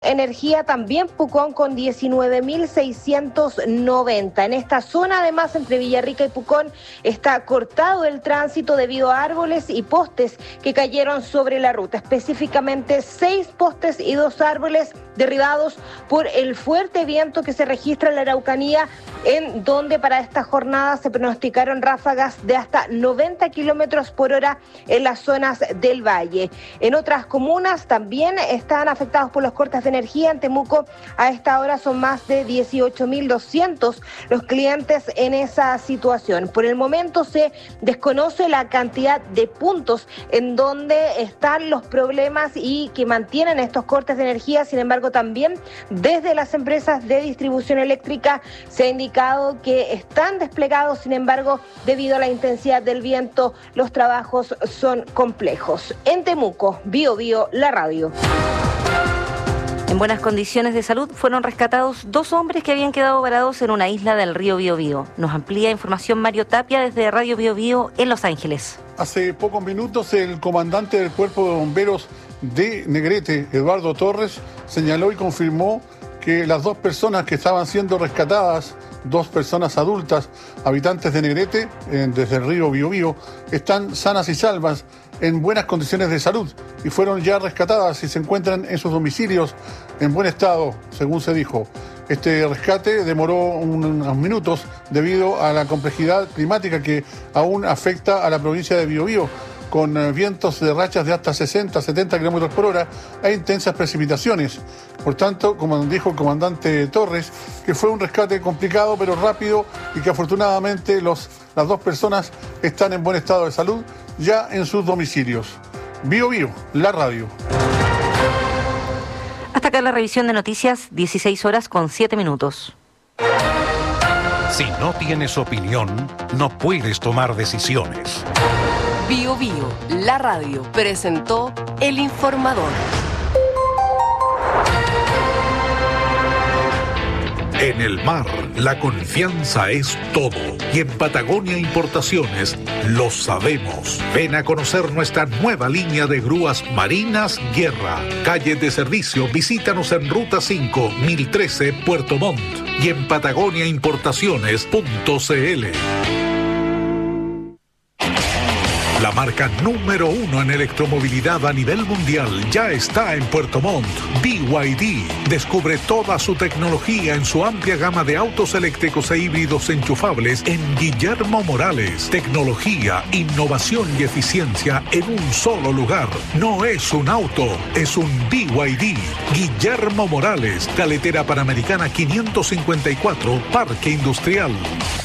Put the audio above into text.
Energía también Pucón con 19.690. En esta zona, además, entre Villarrica y Pucón, está cortado el tránsito debido a árboles y postes que cayeron sobre la ruta. Específicamente 6 postes y 2 árboles derribados por el fuerte viento que se registra en la Araucanía, en donde para esta jornada se pronosticaron ráfagas de hasta 90 kilómetros por hora en las zonas del valle. En otras comunas también están afectados por los cortes de energía. En Temuco a esta hora son más de 18.200 los clientes en esa situación. Por el momento se desconoce la cantidad de puntos en donde están los problemas y que mantienen estos cortes de energía. Sin embargo, también desde las empresas de distribución eléctrica se ha indicado que están desplegados. Sin embargo, debido a la intensidad del viento, los trabajos son complejos. En Temuco, Bío Bío, la radio. En buenas condiciones de salud fueron rescatados 2 hombres que habían quedado varados en una isla del río Biobío. Nos amplía información Mario Tapia desde Radio Biobío en Los Ángeles. Hace pocos minutos el comandante del Cuerpo de Bomberos de Negrete, Eduardo Torres, señaló y confirmó que las 2 personas que estaban siendo rescatadas, 2 personas adultas, habitantes de Negrete, desde el río Biobío, están sanas y salvas, en buenas condiciones de salud, y fueron ya rescatadas y se encuentran en sus domicilios en buen estado, según se dijo. Este rescate demoró unos minutos debido a la complejidad climática que aún afecta a la provincia de Biobío, con vientos de rachas de hasta 60, 70 kilómetros por hora e intensas precipitaciones. Por tanto, como dijo el comandante Torres, que fue un rescate complicado pero rápido y que afortunadamente las 2 personas están en buen estado de salud ya en sus domicilios. Bío Bío, la radio. Hasta acá la revisión de noticias, 16 horas con 7 minutos. Si no tienes opinión, no puedes tomar decisiones. Bío Bío, la radio, presentó El Informador. En el mar, la confianza es todo. Y en Patagonia Importaciones lo sabemos. Ven a conocer nuestra nueva línea de grúas marinas Guerra. Calle de servicio, visítanos en Ruta 5, 1013, Puerto Montt. Y en patagoniaimportaciones.cl. La marca número 1 en electromovilidad a nivel mundial ya está en Puerto Montt. BYD. Descubre toda su tecnología en su amplia gama de autos eléctricos e híbridos enchufables en Guillermo Morales. Tecnología, innovación y eficiencia en un solo lugar. No es un auto, es un BYD. Guillermo Morales, Carretera Panamericana 554, Parque Industrial.